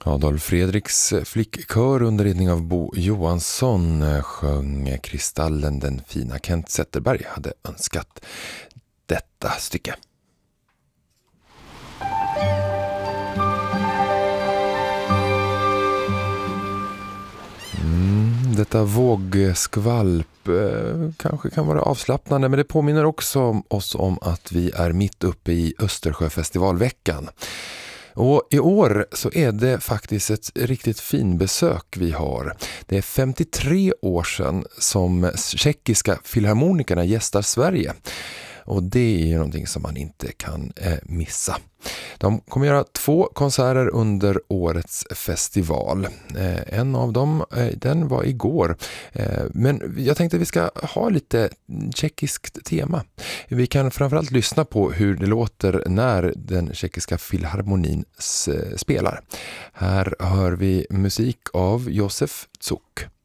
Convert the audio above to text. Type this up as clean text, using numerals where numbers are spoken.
Adolf Fredriks flickkör under ledning av Bo Johansson sjöng Kristallen den fina. Kent Zetterberg hade önskat detta stycke. Detta vågskvalp kanske kan vara avslappnande, men det påminner också oss om att vi är mitt uppe i Östersjöfestivalveckan. Och i år så är det faktiskt ett riktigt fin besök vi har. Det är 53 år sedan som tjeckiska filharmonikerna gästar Sverige. Och det är ju någonting som man inte kan missa. De kommer göra 2 konserter under årets festival. En av dem, den var igår. Men jag tänkte att vi ska ha lite tjeckiskt tema. Vi kan framförallt lyssna på hur det låter när den tjeckiska filharmonin spelar. Här hör vi musik av Josef Zuk.